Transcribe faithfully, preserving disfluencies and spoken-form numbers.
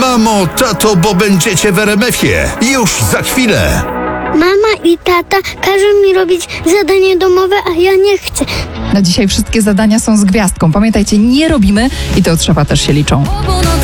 Mamo, tato, bo będziecie w er em efie. Już za chwilę. Mama i tata każą mi robić zadanie domowe, a ja nie chcę. Na dzisiaj wszystkie zadania są z gwiazdką. Pamiętajcie, nie robimy i te od szefa też się liczą.